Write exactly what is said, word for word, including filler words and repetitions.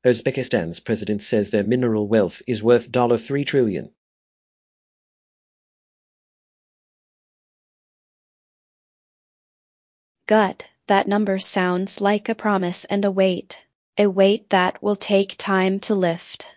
Uzbekistan's president says their mineral wealth is worth three trillion dollars. Gut, that number sounds like a promise and a weight. A weight that will take time to lift.